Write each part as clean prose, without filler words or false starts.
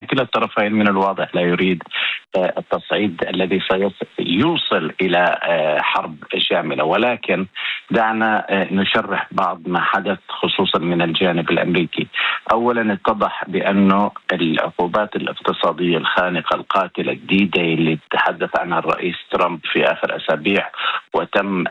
كلا الطرفين من الواضح لا يريد التصعيد الذي سيوصل إلى حرب شاملة. ولكن دعنا نشرح بعض ما حدث خصوصا من الجانب الأمريكي. أولا اتضح بأنه العقوبات الاقتصادية الخانقة القاتلة الجديدة اللي تحدث عنها الرئيس ترامب في آخر أسابيع وتم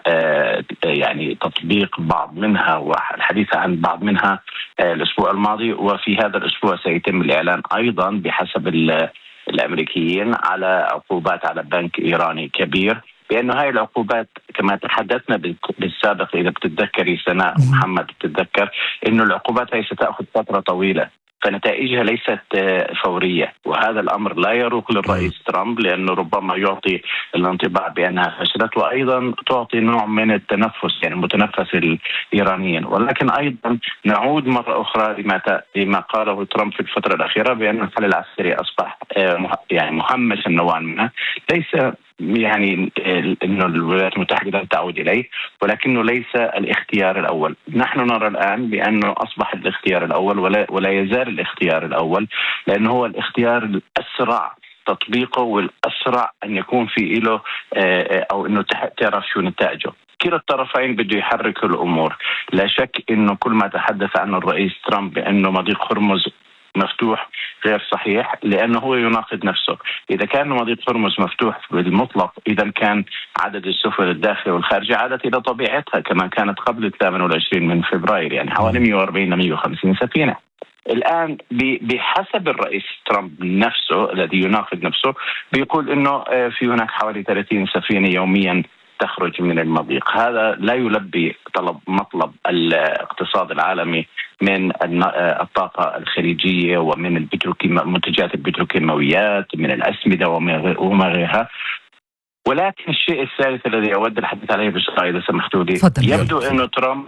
يعني تطبيق بعض منها والحديث عن بعض منها الأسبوع الماضي، وفي هذا الأسبوع سيتم الإعلان أيضا بحسب الأمريكيين على عقوبات على بنك إيراني كبير، بأنه هاي العقوبات كما تحدثنا بالسابق إذا بتتذكري سناء محمد بتتذكر أنه العقوبات هاي ستأخذ فترة طويلة فنتائجها ليست فورية، وهذا الأمر لا يروق للرئيس ترامب لأنه ربما يعطي الانطباع بأنها فشلت، وأيضا تعطي نوع من التنفس يعني متنفس الإيرانيين. ولكن أيضا نعود مرة أخرى لما قاله ترامب في الفترة الأخيرة بأن الحل العسكري أصبح يعني مهمشا نوعا ما، ليس يعني إنه الولايات المتحدة لن تعود إليه ولكنه ليس الاختيار الأول. نحن نرى الآن بأنه أصبح الاختيار الأول ولا يزال الاختيار الأول، لأنه هو الاختيار الأسرع تطبيقه والأسرع أن يكون في له أو أنه تعرف شو نتائجه. كلا الطرفين بده يحركوا الأمور. لا شك أنه كل ما تحدث عنه الرئيس ترامب بأنه مضيق هرمز مفتوح غير صحيح، لأنه هو يناقض نفسه. إذا كان مضيق هرمز مفتوح بالمطلق إذا كان عدد السفن الداخلية والخارجية عادت إلى طبيعتها كما كانت قبل 28 من فبراير، يعني حوالي 140 150 سفينة. الآن بحسب الرئيس ترامب نفسه الذي يناقض نفسه بيقول إنه في هناك حوالي 30 سفينة يوميا تخرج من المضيق. هذا لا يلبي مطلب الاقتصاد العالمي من الطاقة الخليجية ومن منتجات البتروكيماويات من الأسمدة وما غيرها. ولكن الشيء الثالث الذي أود الحديث عليه بسرعة إذا سمحتوا لي، يبدو أنه ترامب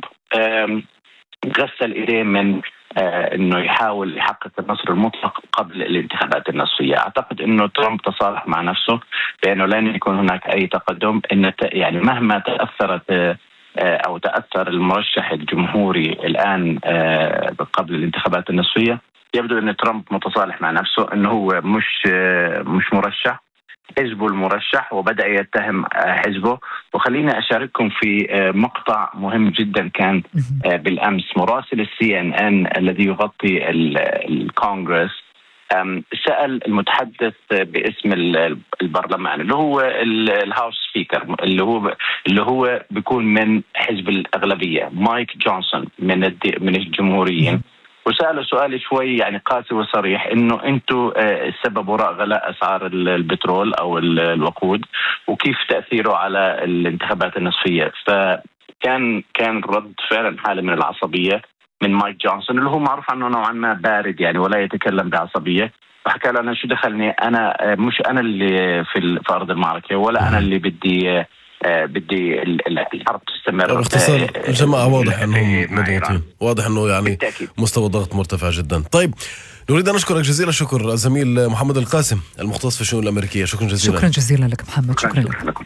غسل إيديه من أنه يحاول يحقق النصر المطلق قبل الانتخابات النصفية. أعتقد أنه ترامب تصالح مع نفسه بأنه لن يكون هناك أي تقدم، إن يعني مهما تأثرت أو تأثر المرشح الجمهوري الآن قبل الانتخابات النصفية، يبدو أن ترامب متصالح مع نفسه أنه هو مش مرشح، حزبه المرشح وبدأ يتهم حزبه. وخلينا أشارككم في مقطع مهم جدا كان بالأمس. مراسل CNN الذي يغطي الكونغرس سأل المتحدث باسم البرلمان اللي هو الهاوس سبيكر اللي هو بيكون من حزب الأغلبية مايك جونسون من الجمهوريين، وسأله سؤال شوي يعني قاسي وصريح انه انتم السبب وراء غلاء اسعار البترول او الوقود وكيف تأثيره على الانتخابات النصفية. فكان رد فعلا حالة من العصبية من مايك جونسون اللي هو معروف عنه نوعا ما بارد يعني ولا يتكلم بعصبية، فحكى له انا شو دخلني، انا مش انا اللي في ارض المعركة ولا انا اللي بدي الحرب تستمر. باختصار الجماعة واضح أنهم مضغوطين، واضح أنه يعني بالتأكيد مستوى الضغط مرتفع جدا. طيب نريد أن نشكرك جزيلا الشكر الزميل محمد القاسم المختص في الشؤون الأمريكية. شكرا جزيلا. شكرا جزيلا لك محمد. شكرا لكم.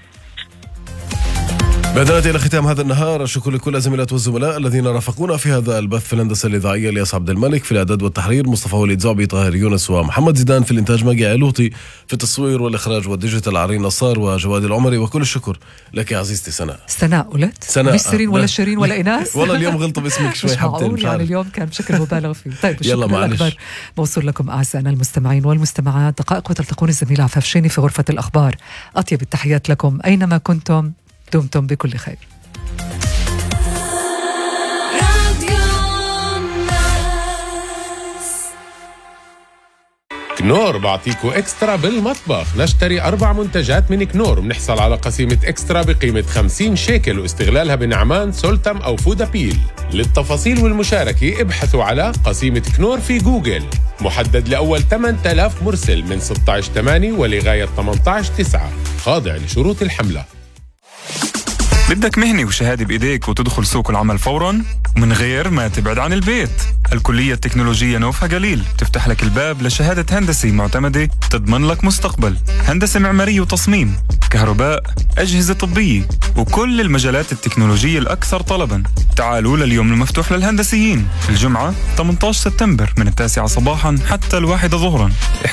بدأت إلى ختام هذا النهار. الشكر لكل الزميلات والزملاء الذين رافقونا في هذا البث. في الهندسة الإذاعية الياس عبد الملك، في الإعداد والتحرير مصطفى وليد زعبي، طاهر يونس ومحمد زيدان، في الإنتاج ماجي علوطي، في التصوير والإخراج والديجيتال عرين نصار وجواد العمري. وكل الشكر لك يا عزيزتي سناء ولد مش سيرين ولا شيرين ولا إناس. والله اليوم غلطوا باسمك شوي حبتين يعني اليوم كان بشكل مبالغ فيه. طيب يلا معلش. موصول لكم أعزائنا المستمعين والمستمعات. دقائق وتلتقون الزميل عفاف شيني في غرفة الأخبار. أطيب التحيات لكم أينما كنتم، دمتم بكل خير. كنور بعطيكو إكسترا بالمطبخ. نشتري 4 منتجات من كنور ومنحصل على قسيمة إكسترا بقيمة 50 شيكل واستغلالها بنعمان سولتم أو فودابيل. للتفاصيل والمشاركة ابحثوا على قسيمة كنور في جوجل. محدد لأول 8000 مرسل من 16/8 ولغاية 18/9، خاضع لشروط الحملة. بدك مهنة وشهادة بإيديك وتدخل سوق العمل فوراً ومن غير ما تبعد عن البيت. الكلية التكنولوجية نوفها قليل تفتح لك الباب لشهادة هندسة معتمدة تضمن لك مستقبل. هندسة معمارية وتصميم، كهرباء، أجهزة طبية وكل المجالات التكنولوجية الأكثر طلباً. تعالوا لليوم المفتوح للهندسيين الجمعة 18 سبتمبر من 9 صباحاً حتى 1 ظهراً.